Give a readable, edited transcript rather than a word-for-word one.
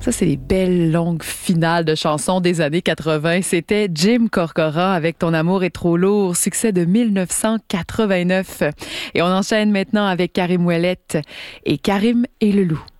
Ça, c'est les belles longues finales de chansons des années 80. C'était Jim Corcoran avec Ton amour est trop lourd, succès de 1989. Et on enchaîne maintenant avec Karim Ouellet et Karim et le loup.